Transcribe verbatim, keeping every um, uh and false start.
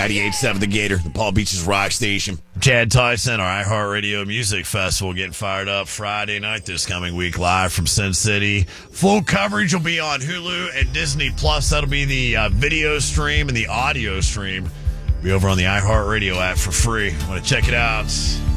ninety-eight point seven The Gator, the Palm Beaches Rock Station. Chad Tyson, our iHeartRadio Music Festival getting fired up Friday night this coming week, live from Sin City. Full coverage will be on Hulu and Disney Plus. That'll be the uh, video stream and the audio stream. Be over on the iHeartRadio app for free. Want to check it out?